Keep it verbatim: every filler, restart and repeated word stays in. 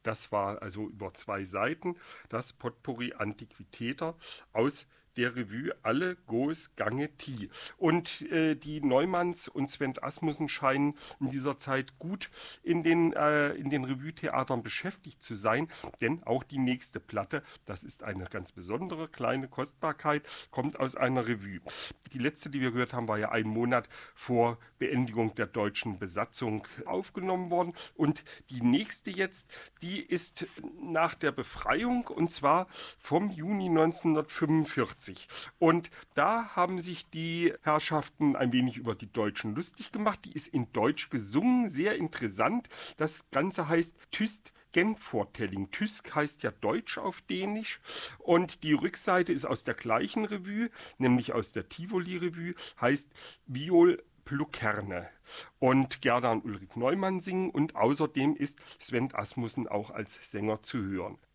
Das war also über zwei Seiten das Potpourri Antiquitäter aus der Revue Alle Goes Gange Ti. Und äh, die Neumanns und Sven Asmussen scheinen in dieser Zeit gut in den, äh, in den Revue-Theatern beschäftigt zu sein, denn auch die nächste Platte, das ist eine ganz besondere kleine Kostbarkeit, kommt aus einer Revue. Die letzte, die wir gehört haben, war ja einen Monat vor Beendigung der deutschen Besatzung aufgenommen worden. Und die nächste jetzt, die ist nach der Befreiung, und zwar vom Juni neunzehnhundertfünfundvierzig. Und da haben sich die Herrschaften ein wenig über die Deutschen lustig gemacht. Die ist in Deutsch gesungen, sehr interessant. Das Ganze heißt Tyst Genfortelling. Tysk heißt ja Deutsch auf Dänisch. Und die Rückseite ist aus der gleichen Revue, nämlich aus der Tivoli-Revue, heißt Viol Plukerne. Und Gerda und Ulrik Neumann singen, und außerdem ist Sven Asmussen auch als Sänger zu hören.